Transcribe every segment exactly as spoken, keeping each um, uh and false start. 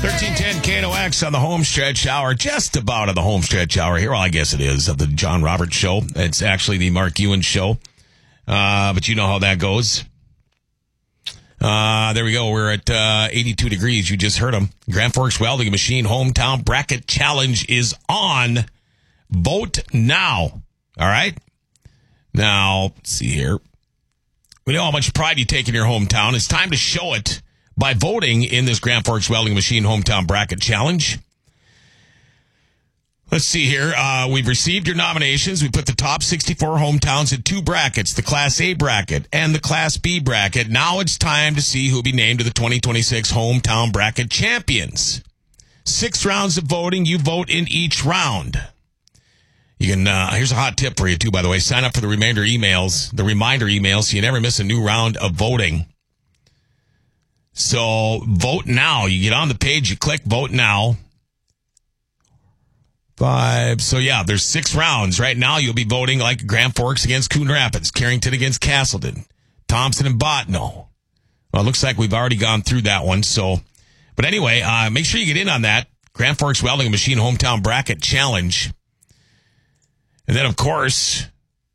thirteen ten K N O X on the home stretch hour, just about on the home stretch hour here. Well, I guess it is, of the John Roberts show. It's actually the Mark Ewan show. Uh, but you know how that goes. Uh, there we go. We're at uh, eighty-two degrees. You just heard them. Grand Forks Welding Machine Hometown Bracket Challenge is on. Vote now. All right? Now, let's see here. We know how much pride you take in your hometown. It's time to show it by voting in this Grand Forks Welding Machine Hometown Bracket Challenge. Let's see here. Uh, we've received your nominations. We put the top sixty-four hometowns in two brackets, the Class A bracket and the Class B bracket. Now it's time to see who will be named to the twenty twenty-six Hometown Bracket Champions. Six rounds of voting. You vote in each round. You can, uh, here's a hot tip for you, too, by the way. Sign up for the reminder emails, the reminder emails, so you never miss a new round of voting. So vote now. You get on the page, you click vote now. Five. So, yeah, there's six rounds. Right now, you'll be voting like Grand Forks against Coon Rapids, Carrington against Castleton, Thompson and Bottineau. Well, it looks like we've already gone through that one. So, but anyway, uh, make sure you get in on that Grand Forks Welding Machine Hometown Bracket Challenge. And then, of course,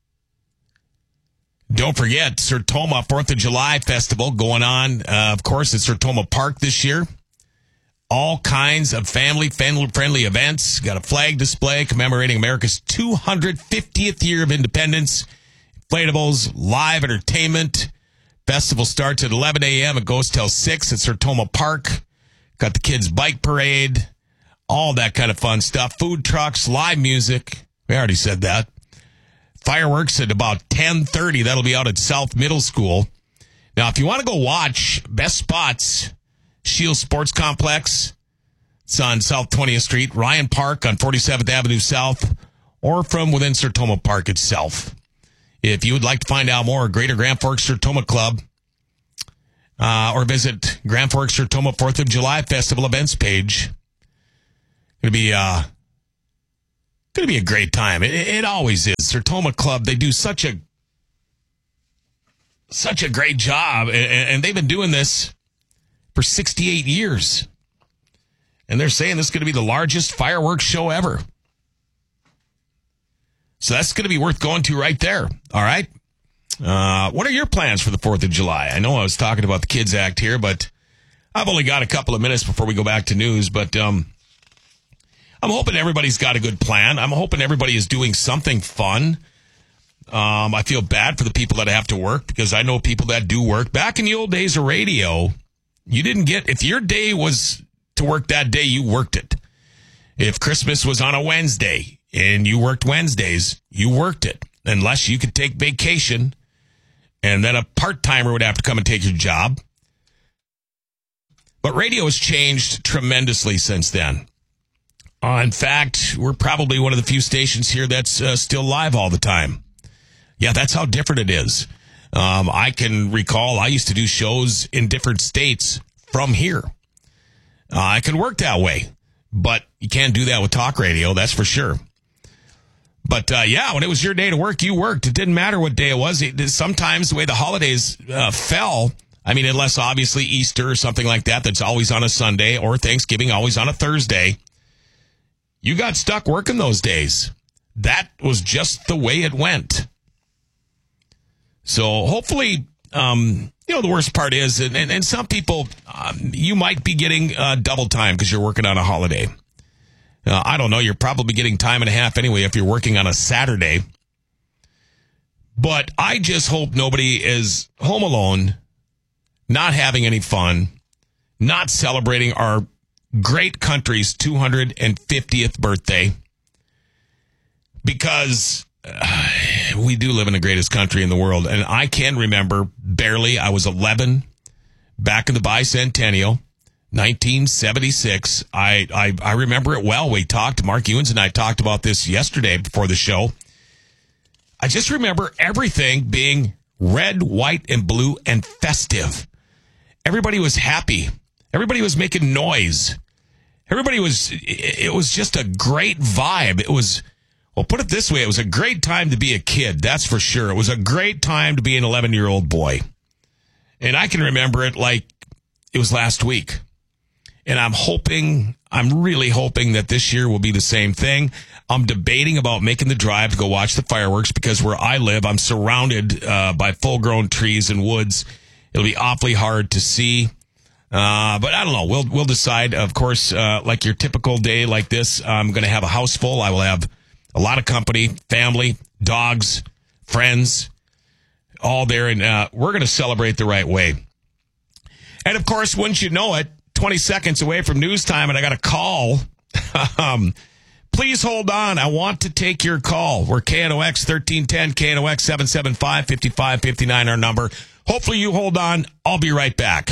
don't forget Sertoma fourth of July Festival going on, uh, of course, at Sertoma Park this year. All kinds of family-friendly events. Got a flag display commemorating America's two hundred fiftieth year of independence. Inflatables, live entertainment. Festival starts at eleven a.m. It goes till six at Sertoma Park. Got the kids' bike parade. All that kind of fun stuff. Food trucks, live music. We already said that. Fireworks at about ten thirty. That'll be out at South Middle School. Now, if you want to go watch best spots, Shields Sports Complex. It's on South twentieth Street. Ryan Park on forty-seventh Avenue South. Or from within Sertoma Park itself. If you would like to find out more, Greater Grand Forks Sertoma Club. Uh, or visit Grand Forks Sertoma fourth of July Festival events page. Going to be... Uh, Going to be a great time. It, it always is. Sertoma Club, they do such a such a great job, and, and they've been doing this for sixty-eight years. And they're saying this is going to be the largest fireworks show ever. So that's going to be worth going to right there. All right? Uh, what are your plans for the fourth of July? I know I was talking about the Kids Act here, but I've only got a couple of minutes before we go back to news, but... um. I'm hoping everybody's got a good plan. I'm hoping everybody is doing something fun. Um, I feel bad for the people that have to work because I know people that do work. Back in the old days of radio, you didn't get, if your day was to work that day, you worked it. If Christmas was on a Wednesday and you worked Wednesdays, you worked it. Unless you could take vacation and then a part-timer would have to come and take your job. But radio has changed tremendously since then. Uh, in fact, we're probably one of the few stations here that's uh, still live all the time. Yeah, that's how different it is. Um, I can recall I used to do shows in different states from here. Uh, I can work that way, but you can't do that with talk radio, that's for sure. But, uh, yeah, when it was your day to work, you worked. It didn't matter what day it was. It, sometimes the way the holidays uh, fell, I mean, unless obviously Easter or something like that, that's always on a Sunday, or Thanksgiving, always on a Thursday. You got stuck working those days. That was just the way it went. So hopefully, um, you know, the worst part is, and, and, and some people, um, you might be getting uh, double time because you're working on a holiday. Uh, I don't know. You're probably getting time and a half anyway if you're working on a Saturday. But I just hope nobody is home alone, not having any fun, not celebrating our great country's two hundred fiftieth birthday, because uh, we do live in the greatest country in the world. And I can remember barely, I was eleven back in the bicentennial, nineteen seventy-six. I, I, I remember it well. We talked, Mark Ewens and I talked about this yesterday before the show. I just remember everything being red, white, and blue and festive. Everybody was happy. Everybody was making noise. Everybody was, it was just a great vibe. It was, well, put it this way, it was a great time to be a kid, that's for sure. It was a great time to be an eleven-year-old boy. And I can remember it like it was last week. And I'm hoping, I'm really hoping that this year will be the same thing. I'm debating about making the drive to go watch the fireworks because where I live, I'm surrounded uh, by full-grown trees and woods. It'll be awfully hard to see. Uh, but I don't know. We'll we'll decide. Of course, uh, like your typical day like this, I'm going to have a house full. I will have a lot of company, family, dogs, friends, all there. And uh, we're going to celebrate the right way. And, of course, wouldn't you know it, twenty seconds away from news time, and I got a call. um, please hold on. I want to take your call. We're K N O X thirteen ten, K N O X seven seven five, five five five nine, our number. Hopefully you hold on. I'll be right back.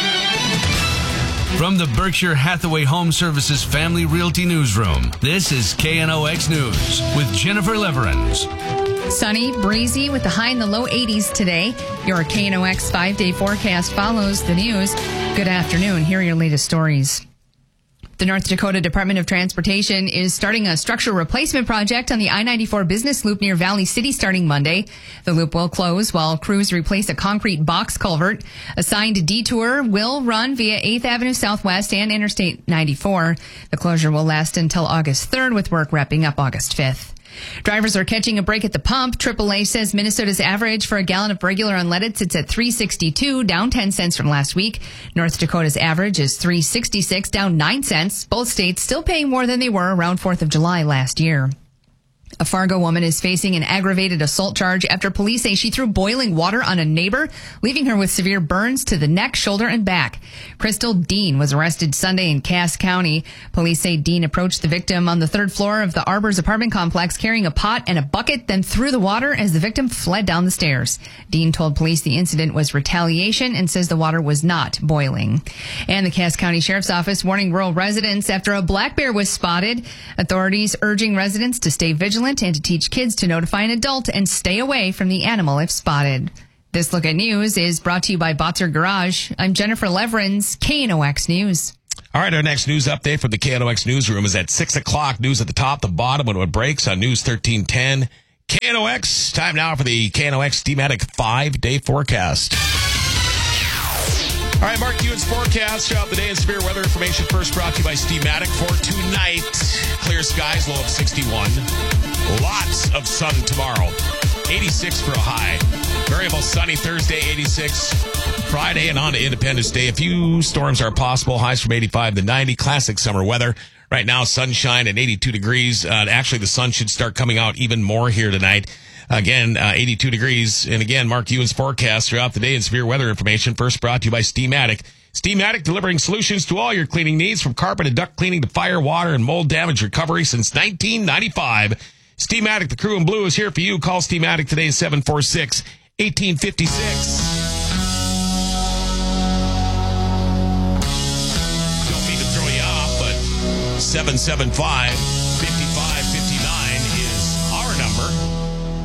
From the Berkshire Hathaway Home Services Family Realty Newsroom, this is K N O X News with Jennifer Leverins. Sunny, breezy with the high in the low eighties today. Your K N O X five-day forecast follows the news. Good afternoon. Here are your latest stories. The North Dakota Department of Transportation is starting a structural replacement project on the I ninety-four business loop near Valley City starting Monday. The loop will close while crews replace a concrete box culvert. A signed detour will run via eighth Avenue Southwest and Interstate ninety-four. The closure will last until August third, with work wrapping up August fifth. Drivers are catching a break at the pump. triple A says Minnesota's average for a gallon of regular unleaded sits at three sixty-two, down ten cents from last week. North Dakota's average is three sixty-six, down nine cents. Both states still paying more than they were around fourth of July last year. A Fargo woman is facing an aggravated assault charge after police say she threw boiling water on a neighbor, leaving her with severe burns to the neck, shoulder, and back. Crystal Dean was arrested Sunday in Cass County. Police say Dean approached the victim on the third floor of the Arbors apartment complex carrying a pot and a bucket, then threw the water as the victim fled down the stairs. Dean told police the incident was retaliation and says the water was not boiling. And the Cass County Sheriff's Office warning rural residents after a black bear was spotted. Authorities urging residents to stay vigilant and to teach kids to notify an adult and stay away from the animal if spotted. This Look at News is brought to you by Botzer Garage. I'm Jennifer Leverins, K N O X News. All right, our next news update from the K N O X newsroom is at six o'clock. News at the top, the bottom, when it breaks on News thirteen ten. K N O X, time now for the K N O X Steamatic five-day forecast. All right, Mark Ewan's forecast throughout the day and severe weather information first brought to you by Steamatic. For tonight, clear skies, low of sixty-one. Lots of sun tomorrow. eighty-six for a high. Variable sunny Thursday, eighty-six. Friday and on to Independence Day. A few storms are possible. Highs from eighty-five to ninety. Classic summer weather. Right now, sunshine at eighty-two degrees. Uh, actually, the sun should start coming out even more here tonight. Again, uh, eighty-two degrees. And again, Mark Ewan's forecast throughout the day and severe weather information first brought to you by Steamatic. Steamatic, delivering solutions to all your cleaning needs, from carpet and duct cleaning to fire, water, and mold damage recovery since nineteen ninety-five. Steamatic, the crew in blue, is here for you. Call Steamatic today at seven four six, one eight five six. Don't mean to throw you off, but seven seven five, five five five nine is our number.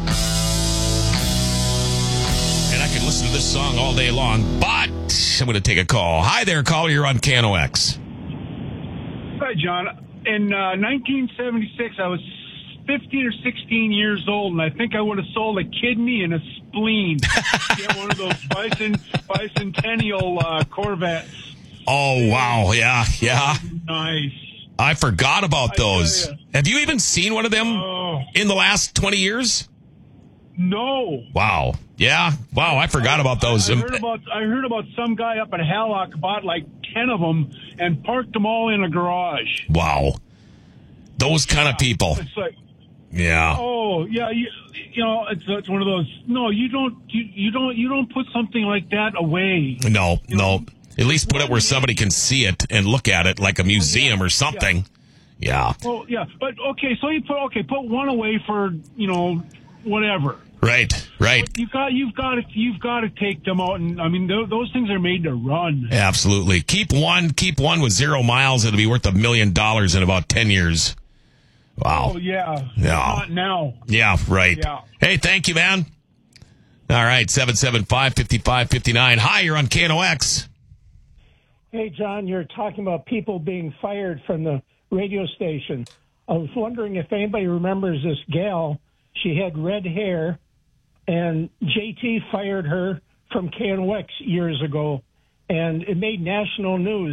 And I can listen to this song all day long, but I'm going to take a call. Hi there, caller. You're on K N O X. Hi, John. In uh, nineteen seventy-six, I was fifteen or sixteen years old, and I think I would have sold a kidney and a spleen to get one of those bicent, bicentennial uh, Corvettes. Oh, wow. Yeah, yeah. Nice. I forgot about those. Have you even seen one of them Oh. in the last twenty years? No. Wow. Yeah. Wow, I forgot about those. I, I heard about I heard about some guy up in Hallock bought like ten of them and parked them all in a garage. Wow. Those kind of people. It's like, Yeah. oh yeah, you, you know, it's it's one of those. No, you don't you, you don't you don't put something like that away. No, You no. know? At least put it where somebody can see it and look at it like a museum or something. Yeah. Well, yeah, but okay, so you put okay, put one away for, you know, whatever. Right, right. But you got you've got to you've got to take them out, and I mean th- those things are made to run. Absolutely. Keep one, keep one with zero miles. It'll be worth a million dollars in about ten years. Wow. Oh yeah. Yeah. Not now. Yeah, right. Yeah. Hey, thank you, man. All right, seven seven five, five five five nine. Hi, you're on K N O X. Hey, John, you're talking about people being fired from the radio station. I was wondering if anybody remembers this gal. She had red hair, and J T fired her from K N O X years ago, and it made national news.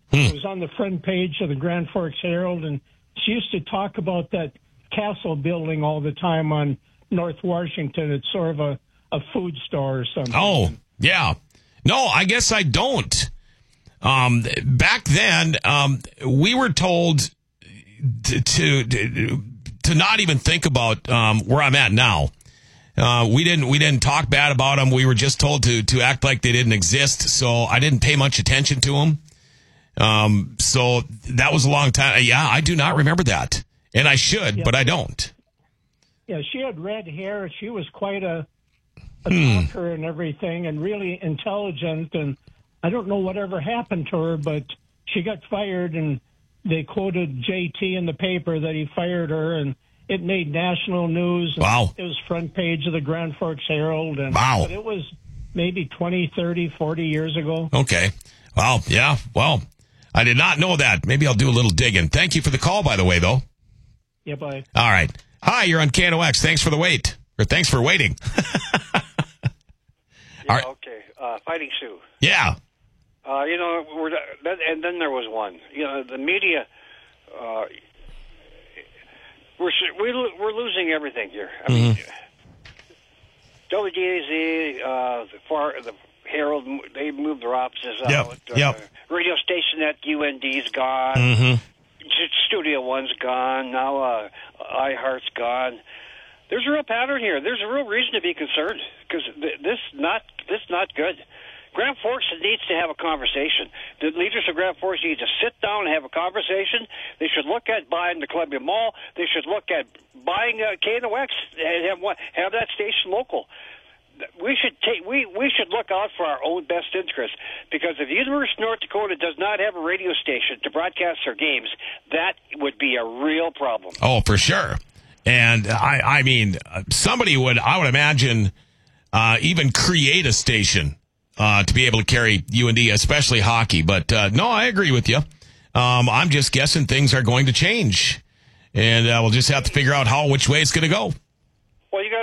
It was on the front page of the Grand Forks Herald, and she used to talk about that castle building all the time on North Washington. It's sort of a, a food store or something. Oh, yeah. No, I guess I don't. Um, back then, um, we were told to, to to not even think about um, where I'm at now. Uh, we didn't we didn't talk bad about them. We were just told to to act like they didn't exist. So I didn't pay much attention to them. Um, so that was a long time. Yeah, I do not remember that, and I should, yeah. but I don't. Yeah, she had red hair. She was quite a, a Hmm. talker and everything, and really intelligent. And I don't know whatever happened to her, but she got fired, and they quoted J T in the paper that he fired her, and it made national news. And Wow. It was front page of the Grand Forks Herald. And, Wow. But it was maybe twenty, thirty, forty years ago. Okay. Wow. Yeah. Well, I did not know that. Maybe I'll do a little digging. Thank you for the call, by the way, though. Yeah, bye. All right. Hi, you're on K N O X. Thanks for the wait. Or thanks for waiting. Yeah, right. okay. Uh, Fighting Sue. Yeah. Uh, you know, we're, that, and then there was one. You know, the media. Uh, we're we we're losing everything here. I mean, W D A Z, uh, the far the Herald, they moved their offices Yep, out. yep. Uh, radio station at U N D's gone. Mm-hmm. Studio One's gone. Now uh, iHeart's gone. There's a real pattern here. There's a real reason to be concerned because th- this not this not good. Grand Forks needs to have a conversation. The leaders of Grand Forks need to sit down and have a conversation. They should look at buying the Columbia Mall. They should look at buying uh, K N O X and have one, have that station local. We should take we we should look out for our own best interests because if the University of North Dakota does not have a radio station to broadcast their games, that would be a real problem. Oh, for sure. And I, I mean, somebody would, I would imagine, uh, even create a station uh, to be able to carry U N D, especially hockey. But uh, no, I agree with you. Um, I'm just guessing things are going to change, and uh, we'll just have to figure out how which way it's going to go.